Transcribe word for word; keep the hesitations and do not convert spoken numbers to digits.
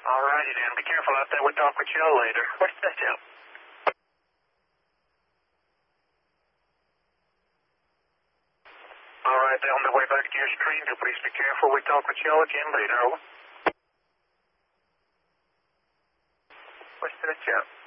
All righty then. Be careful out there. We'll talk with you later. What's that, Joe? All right, they're on their way back to your stream. So please be careful. We'll talk with you again later. Over. What's that, Joe?